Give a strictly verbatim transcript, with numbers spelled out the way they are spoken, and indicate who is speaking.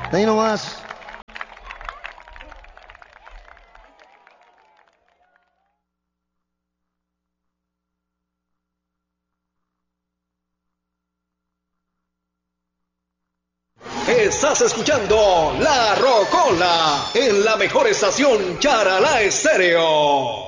Speaker 1: De ahí nomás.
Speaker 2: Estás escuchando La Rocola en la mejor estación Charalá Estéreo.